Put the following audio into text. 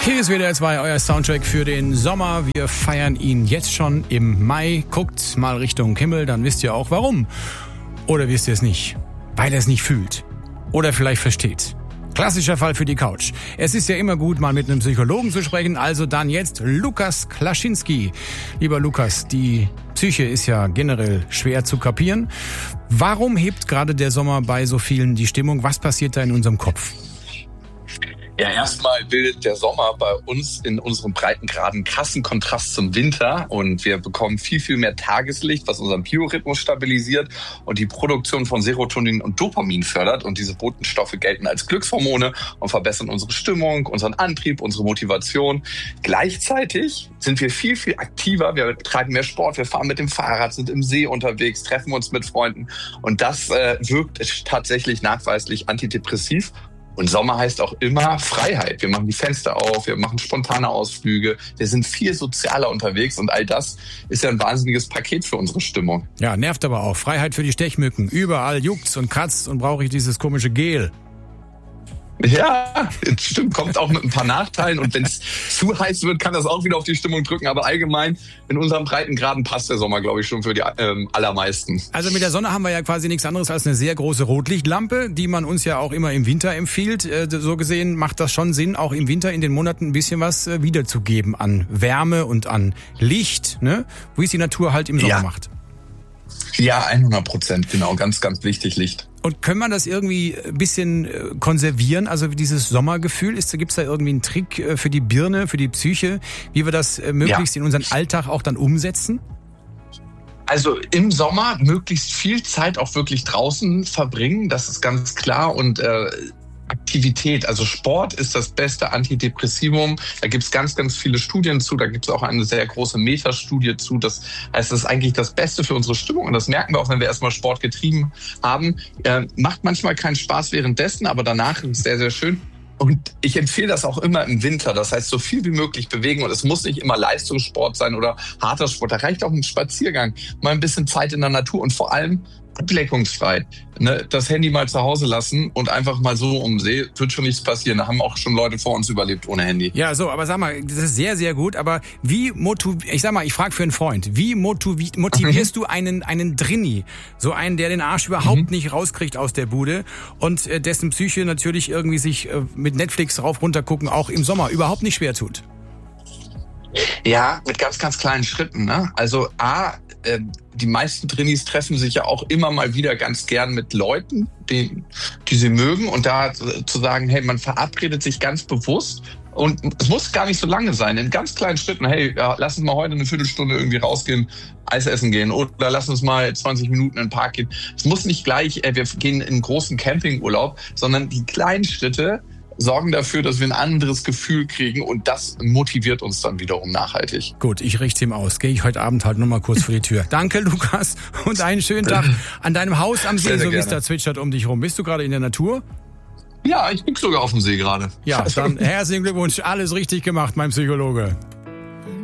Kiss WDR 2, euer Soundtrack für den Sommer. Wir feiern ihn jetzt schon im Mai. Guckt mal Richtung Himmel, dann wisst ihr auch warum. Oder wisst ihr es nicht? Weil er es nicht fühlt. Oder vielleicht versteht. Klassischer Fall für die Couch. Es ist ja immer gut, mal mit einem Psychologen zu sprechen. Also dann jetzt Lukas Klaschinski. Lieber Lukas, die Psyche ist ja generell schwer zu kapieren. Warum hebt gerade der Sommer bei so vielen die Stimmung? Was passiert da in unserem Kopf? Ja, erstmal bildet der Sommer bei uns in unserem Breitengraden krassen Kontrast zum Winter und wir bekommen viel, viel mehr Tageslicht, was unseren Biorhythmus stabilisiert und die Produktion von Serotonin und Dopamin fördert. Und diese Botenstoffe gelten als Glückshormone und verbessern unsere Stimmung, unseren Antrieb, unsere Motivation. Gleichzeitig sind wir viel, viel aktiver. Wir treiben mehr Sport, wir fahren mit dem Fahrrad, sind im See unterwegs, treffen uns mit Freunden und das wirkt tatsächlich nachweislich antidepressiv. Und Sommer heißt auch immer Freiheit. Wir machen die Fenster auf, wir machen spontane Ausflüge, wir sind viel sozialer unterwegs und all das ist ja ein wahnsinniges Paket für unsere Stimmung. Ja, nervt aber auch. Freiheit für die Stechmücken. Überall juckt's und kratzt und brauche ich dieses komische Gel. Ja, stimmt, kommt auch mit ein paar Nachteilen und wenn es zu heiß wird, kann das auch wieder auf die Stimmung drücken, aber allgemein in unserem Breitengraden passt der Sommer, glaube ich, schon für die allermeisten. Also mit der Sonne haben wir ja quasi nichts anderes als eine sehr große Rotlichtlampe, die man uns ja auch immer im Winter empfiehlt. So gesehen macht das schon Sinn, auch im Winter in den Monaten ein bisschen was wiederzugeben an Wärme und an Licht, ne? Wie es die Natur halt im Sommer macht. Ja, 100%, genau, ganz, ganz wichtig, Licht. Und können wir das irgendwie ein bisschen konservieren, also dieses Sommergefühl? Gibt's da irgendwie einen Trick für die Birne, für die Psyche, wie wir das möglichst in unseren Alltag auch dann umsetzen? Also im Sommer möglichst viel Zeit auch wirklich draußen verbringen, das ist ganz klar und Aktivität, also Sport ist das beste Antidepressivum. Da gibt's ganz, ganz viele Studien zu. Da gibt's auch eine sehr große Metastudie zu. Das heißt, das ist eigentlich das Beste für unsere Stimmung. Und das merken wir auch, wenn wir erstmal Sport getrieben haben. Macht manchmal keinen Spaß währenddessen, aber danach ist es sehr, sehr schön. Und ich empfehle das auch immer im Winter. Das heißt, so viel wie möglich bewegen. Und es muss nicht immer Leistungssport sein oder harter Sport. Da reicht auch ein Spaziergang. Mal ein bisschen Zeit in der Natur und vor allem ablenkungsfrei. Ne, das Handy mal zu Hause lassen und einfach mal so um den See, wird schon nichts passieren. Da haben auch schon Leute vor uns überlebt ohne Handy. Ja, so, aber sag mal, das ist sehr, sehr gut. Aber ich frage für einen Freund, wie motivierst du einen Drini? So einen, der den Arsch überhaupt nicht rauskriegt aus der Bude und dessen Psyche natürlich irgendwie sich mit Netflix rauf runter gucken auch im Sommer überhaupt nicht schwer tut. Ja, mit ganz, ganz kleinen Schritten. Ne? Also die meisten Drinis treffen sich ja auch immer mal wieder ganz gern mit Leuten, die sie mögen. Und da zu sagen, hey, man verabredet sich ganz bewusst. Und es muss gar nicht so lange sein, in ganz kleinen Schritten. Hey, ja, lass uns mal heute eine Viertelstunde irgendwie rausgehen, Eis essen gehen. Oder lass uns mal 20 Minuten in den Park gehen. Es muss nicht gleich, wir gehen in einen großen Campingurlaub, sondern die kleinen Schritte sorgen dafür, dass wir ein anderes Gefühl kriegen und das motiviert uns dann wiederum nachhaltig. Gut, ich richte ihm aus. Gehe ich heute Abend halt noch mal kurz vor die Tür. Danke, Lukas, und einen schönen Tag an deinem Haus am See, sehr, sehr so wie es gerne da zwitschert um dich rum. Bist du gerade in der Natur? Ja, ich bin sogar auf dem See gerade. Ja, dann herzlichen Glückwunsch. Alles richtig gemacht, mein Psychologe.